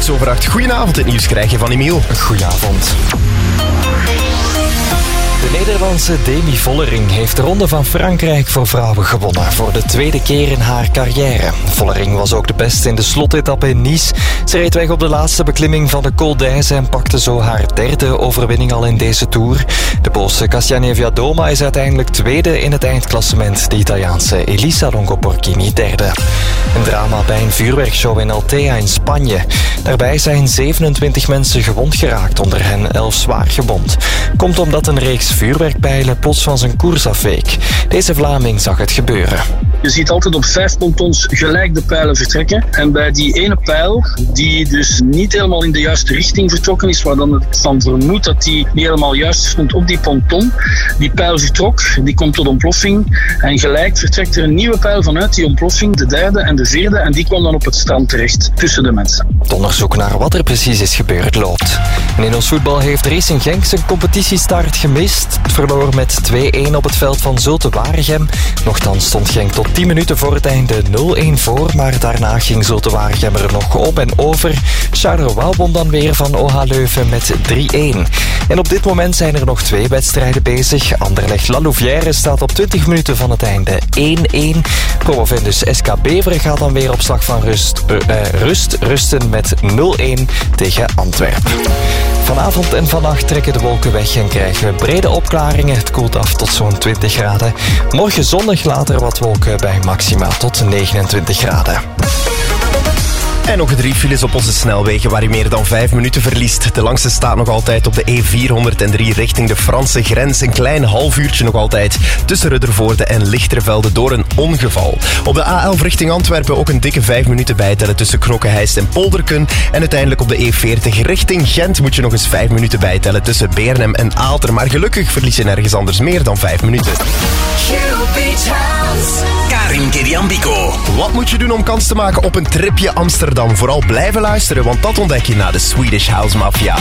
8:15. Goedenavond, het nieuws krijg je van Emiel. Goedenavond. De Nederlandse Demi Vollering heeft de Ronde van Frankrijk voor vrouwen gewonnen. Voor de tweede keer in haar carrière. Vollering was ook de beste in de slotetappe in Nice. Ze reed weg op de laatste beklimming van de Col d'Aise en pakte zo haar derde overwinning al in deze Tour. De Poolse Kassiane Viadoma is uiteindelijk tweede in het eindklassement. De Italiaanse Elisa Longo Borghini derde. Een drama bij een vuurwerkshow in Altea in Spanje. Daarbij zijn 27 mensen gewond geraakt, onder hen 11 zwaar gewond. Komt omdat een reeks vuurwerkpijlen plots van zijn koers afweek. Deze Vlaming zag het gebeuren. Je ziet altijd op 5 pontons gelijk de pijlen vertrekken. En bij die ene pijl, die dus niet helemaal in de juiste richting vertrokken is, waar dan het van vermoedt dat die niet helemaal juist stond op die ponton, die pijl vertrok, die komt tot ontploffing. En gelijk vertrekt er een nieuwe pijl vanuit die ontploffing, de derde en de vierde, en die kwam dan op het strand terecht, tussen de mensen. Het onderzoek naar wat er precies is gebeurd loopt. En in ons voetbal heeft Racing Genk zijn competitiestart gemist. Het verloor met 2-1 op het veld van Zulte Waregem. Nochtans stond Genk tot 10 minuten voor het einde 0-1 voor, maar daarna ging Zulte Waregem er nog op en over. Charleroi won dan weer van OH Leuven met 3-1. En op dit moment zijn er nog 2 wedstrijden bezig. Anderlecht-La Louvière staat op 20 minuten van het einde 1-1. Promovendus SK Beveren gaat dan weer op slag van rusten met 0-1 tegen Antwerpen. Vanavond en vannacht trekken de wolken weg en krijgen we brede opklaringen. Het koelt af tot zo'n 20 graden. Morgen zondag later wat wolken bij maximaal tot 29 graden. En nog 3 files op onze snelwegen waar je meer dan 5 minuten verliest. De langste staat nog altijd op de E403 richting de Franse grens. Een klein half uurtje nog altijd tussen Ruddervoorde en Lichtervelde door een ongeval. Op de A11 richting Antwerpen ook een dikke 5 minuten bijtellen tussen Knokke-Heist en Polderken. En uiteindelijk op de E40 richting Gent moet je nog eens 5 minuten bijtellen tussen Beernem en Aalter. Maar gelukkig verlies je nergens anders meer dan 5 minuten. Karin Keriambiko. Wat moet je doen om kans te maken op een tripje Amsterdam? Vooral blijven luisteren, want dat ontdek je na de Swedish House Mafia.